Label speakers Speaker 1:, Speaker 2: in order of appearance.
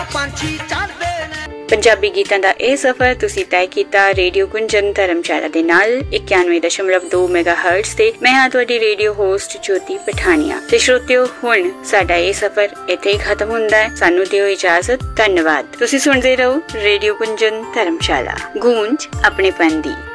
Speaker 1: पंजाबी गीतां दा ਇਹ ਸਫ਼ਰ ਤੁਸੀਂ ਤੈਅ ਕੀਤਾ ਰੇਡੀਓ ਗੁੰਜਨ ਧਰਮਸ਼ਾਲਾ ਦੇ ਨਾਲ 91.2 ਮੈਗਾਹਰਟਜ਼ ਤੇ ਮੈਂ ਹਾਂ ਤੁਹਾਡੀ ਰੇਡੀਓ ਹੋਸਟ ਜੋਤੀ ਪਠਾਨੀਆ ਤੇ ਸ਼ਰੋਤਿਓ ਹੁਣ ਸਾਡਾ ਇਹ ਸਫ਼ਰ ਇੱਥੇ ਹੀ ਖਤਮ ਹੁੰਦਾ ਹੈ। ਸਾਨੂੰ ਦਿਓ ਇਜਾਜ਼ਤ। ਧੰਨਵਾਦ। ਤੁਸੀਂ ਸੁਣਦੇ ਰਹੋ ਰੇਡੀਓ ਗੁੰਜਨ ਧਰਮਸ਼ਾਲਾ, ਗੂੰਜ ਆਪਣੇ ਪਨ ਦੀ।